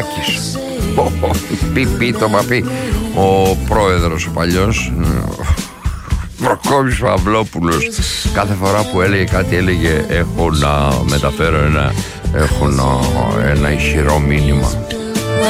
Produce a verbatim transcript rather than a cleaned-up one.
Πι πι το παπί. Ο πρόεδρος ο παλιός Προκόπης Παυλόπουλος, κάθε φορά που έλεγε κάτι έλεγε έχω να μεταφέρω ένα, έχω να, ένα ισχυρό μήνυμα.